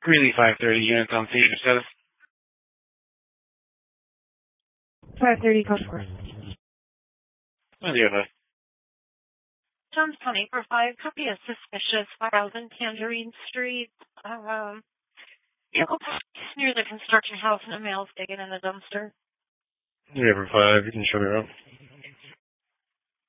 Greeley 530 units on seizure status. 530 code 4. Oh, yeah, John's County for 5, copy a suspicious 5,000 Tangerine Street. Vehicle near the construction house and a male's digging in the dumpster. Yeah, for 5, you can show me around.